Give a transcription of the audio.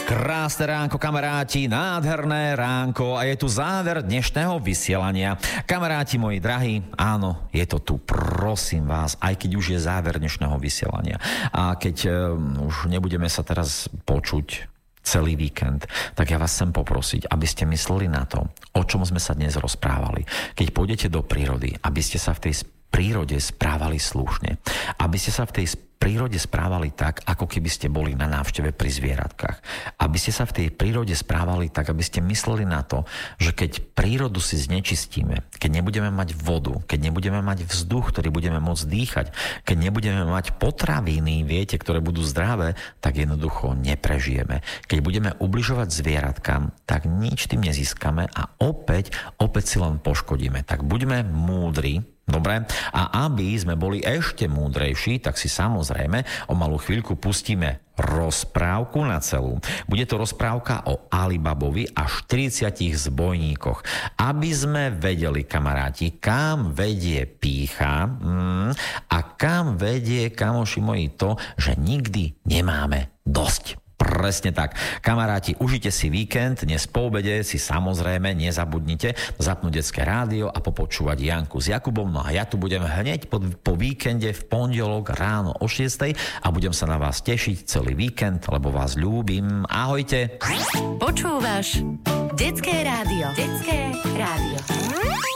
Krásne ránko, kamaráti, nádherné ránko a je tu záver dnešného vysielania. Kamaráti moji drahí, áno, je to tu, prosím vás, aj keď už je záver dnešného vysielania. A keď už nebudeme sa teraz počuť celý víkend, tak ja vás chcem poprosiť, aby ste mysleli na to, o čom sme sa dnes rozprávali. Keď pôjdete do prírody, aby ste sa v tej prírode správali slušne. Aby ste sa v tej prírode správali tak, ako keby ste boli na návšteve pri zvieratkách. Aby ste sa v tej prírode správali tak, aby ste mysleli na to, že keď prírodu si znečistíme, keď nebudeme mať vodu, keď nebudeme mať vzduch, ktorý budeme môcť dýchať, keď nebudeme mať potraviny, viete, ktoré budú zdravé, tak jednoducho neprežijeme. Keď budeme ubližovať zvieratkám, tak nič tým nezískame a opäť si len poškodíme. Tak buďme múdri. Dobre, a aby sme boli ešte múdrejší, tak si samozrejme o malú chvíľku pustíme rozprávku na celú. Bude to rozprávka o Alibabovi a 40 zbojníkoch. Aby sme vedeli, kamaráti, kam vedie pýcha a kam vedie, kamoši moji, to, že nikdy nemáme dosť. Presne tak. Kamaráti, užite si víkend, dnes po obede si samozrejme nezabudnite zapnúť detské rádio a popočúvať Janku s Jakubom. No a ja tu budem hneď po víkende v pondelok ráno o 6:00 a budem sa na vás tešiť celý víkend, lebo vás ľúbim. Ahojte. Počúvaš Detské rádio. Detské rádio.